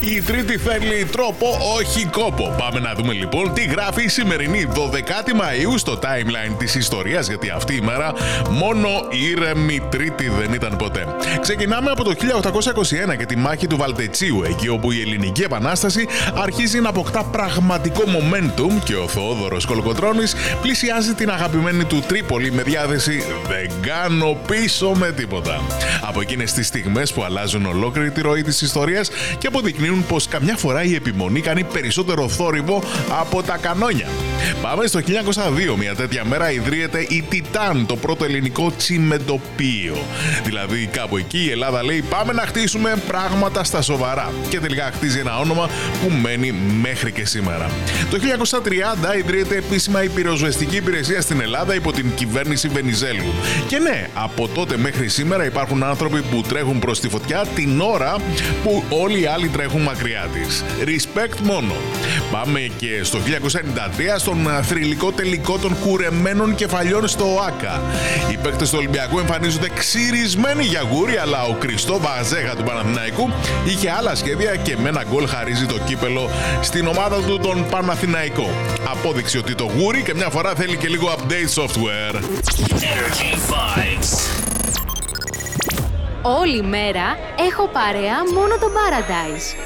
Η Τρίτη θέλει τρόπο, όχι κόπο. Πάμε να δούμε λοιπόν τι γράφει η σημερινή 12η Μαΐου στο timeline της ιστορίας, γιατί αυτή η μέρα μόνο ήρεμη Τρίτη δεν ήταν ποτέ. Ξεκινάμε από το 1821 και τη μάχη του Βαλτετσίου, εκεί όπου η Ελληνική Επανάσταση αρχίζει να αποκτά πραγματικό momentum και ο Θόδωρος Κολοκοτρώνης πλησιάζει την αγαπημένη του Τρίπολη με διάθεση «Δεν κάνω πίσω με τίποτα». Από εκείνες τις στιγμές που αλλάζουν ολόκληρη τη ροή της ιστορίας και αποδεικνύουν πως καμιά φορά η επιμονή κάνει περισσότερο θόρυβο από τα κανόνια. Πάμε στο 1902, μια τέτοια μέρα ιδρύεται η Τιτάν, το πρώτο ελληνικό τσιμεντοπείο. Δηλαδή κάπου εκεί η Ελλάδα λέει πάμε να χτίσουμε πράγματα στα σοβαρά και τελικά χτίζει ένα όνομα που μένει μέχρι και σήμερα. Το 1930 ιδρύεται επίσημα η πυροσβεστική υπηρεσία στην Ελλάδα υπό την κυβέρνηση Βενιζέλου. Και ναι, από τότε μέχρι σήμερα υπάρχουν άνθρωποι που τρέχουν προς τη φωτιά την ώρα που όλοι οι άλλοι τρέχουν μακριά της. Respect μόνο. Πάμε και στο 1993 στον θρυλικό τελικό των κουρεμένων κεφαλιών στο ΟΑΚΑ. Οι παίκτες του Ολυμπιακού εμφανίζονται ξυρισμένοι για γούρι, αλλά ο Κριστό Βαζέχα του Παναθηναϊκού είχε άλλα σχέδια και με ένα γκολ χαρίζει το κύπελο στην ομάδα του τον Παναθηναϊκό. Απόδειξη ότι το γούρι και μια φορά θέλει και λίγο update software. Όλη μέρα έχω παρέα μόνο τον Paradise.